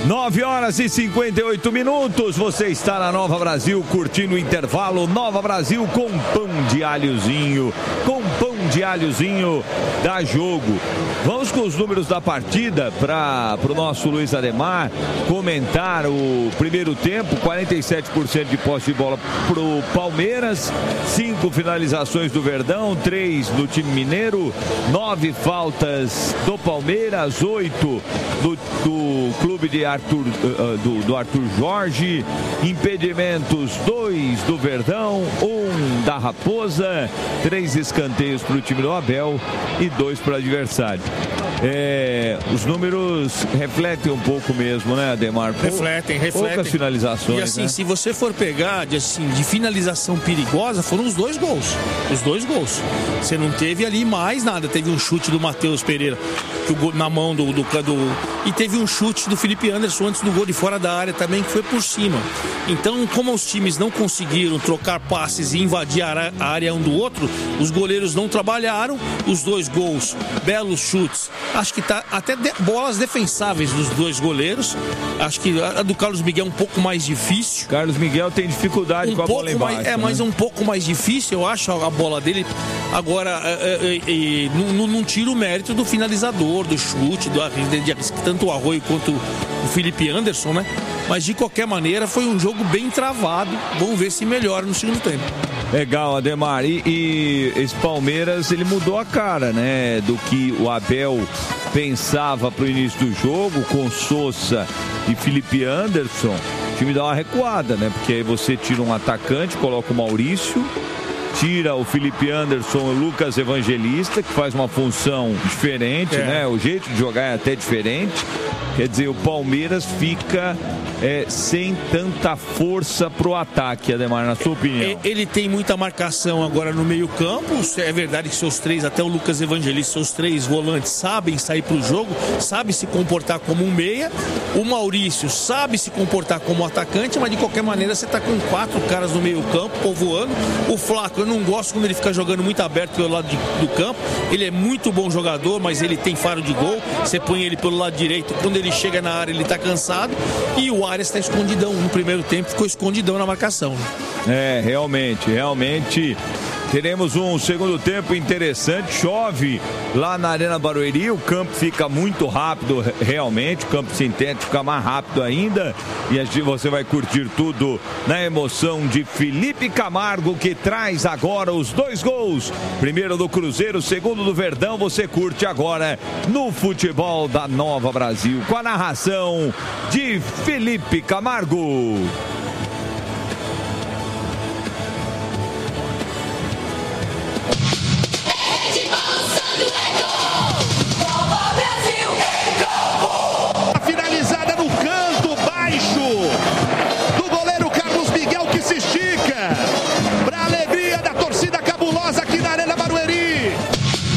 9h58. Você está na Nova Brasil, curtindo o intervalo. Nova Brasil com pão de alhozinho. Com pão de alhozinho dá jogo. Vamos com os números da partida para o nosso Luiz Ademar comentar o primeiro tempo. 47% de posse de bola para o Palmeiras, 5 finalizações do Verdão, 3 do time mineiro, 9 faltas do Palmeiras, 8 do clube de Arthur, do Arthur Jorge, impedimentos 2 do Verdão, 1 da Raposa, 3 escanteios para o time do Abel e 2 para o adversário. Os números refletem um pouco mesmo, né, Ademar? Refletem. Poucas finalizações. E assim, né? Se você for pegar de finalização perigosa, foram os 2 gols. Os 2 gols. Você não teve ali mais nada. Teve um chute do Matheus Pereira na mão do e teve um chute do Felipe Anderson antes do gol de fora da área também, que foi por cima. Então, como os times não conseguiram trocar passes e invadir a área um do outro, os goleiros não trabalharam. Os 2 gols, belos chutes. Acho que tá até bolas defensáveis dos 2 goleiros. Acho que a do Carlos Miguel é um pouco mais difícil. Carlos Miguel tem dificuldade com a bola embaixo. Mas um pouco mais difícil, eu acho, a bola dele. Agora, não tira o mérito do finalizador, do chute, tanto o Arroio quanto o Felipe Anderson, né? Mas de qualquer maneira foi um jogo bem travado. Vamos ver se melhora no segundo tempo. Legal, Ademar. E esse Palmeiras, ele mudou a cara, né? Do que o Abel pensava pro início do jogo, com Sousa e Felipe Anderson. O time dá uma recuada, né? Porque aí você tira um atacante, coloca o Maurício, tira o Felipe Anderson e o Lucas Evangelista, que faz uma função diferente, né? O jeito de jogar é até diferente. Quer dizer, o Palmeiras fica sem tanta força pro ataque, Ademar, na sua opinião. Ele tem muita marcação agora no meio campo. É verdade que seus 3, até o Lucas Evangelista, seus 3 volantes sabem sair pro jogo, sabem se comportar como um meia. O Maurício sabe se comportar como atacante, mas de qualquer maneira você tá com 4 caras no meio campo, povoando. O Flaco, eu não gosto quando ele fica jogando muito aberto pelo lado do campo. Ele é muito bom jogador, mas ele tem faro de gol. Você põe ele pelo lado direito, quando ele chega na área ele tá cansado. E o Arias está escondidão. No primeiro tempo ficou escondidão na marcação. Realmente teremos um segundo tempo interessante. Chove lá na Arena Barueri, o campo fica muito rápido, realmente, o campo sintético fica mais rápido ainda, e assim você vai curtir tudo na emoção de Felipe Camargo, que traz agora os 2 gols, primeiro do Cruzeiro, segundo do Verdão. Você curte agora no futebol da Nova Brasil, com a narração de Felipe Camargo.